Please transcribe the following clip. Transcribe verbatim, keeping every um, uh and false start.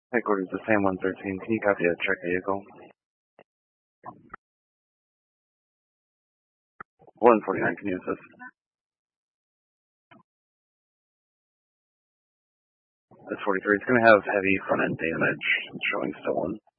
Headquarters to Sam one thirteen. Can you copy a check vehicle? one forty-nine, can you assist? That's forty-three. It's going to have heavy front end damage. It's showing stolen.